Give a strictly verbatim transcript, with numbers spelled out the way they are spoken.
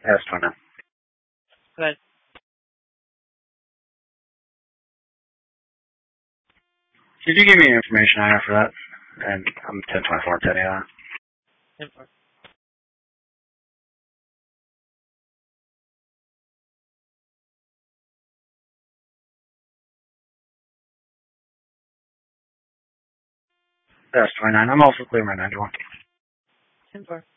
Yeah, that's twenty-nine. Good. Could you give me information on after that? And I'm ten twenty-four, ten eight. ten four. That's twenty-nine. I'm also clear my ninety-one. ten four.